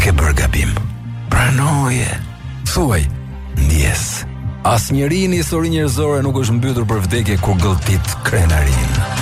ke bërë gabim. Pranoje. Thuaj, ndjes. Asnjëri në historinë njerëzore nuk është mbytur për vdekje kur gëlltit krenarin.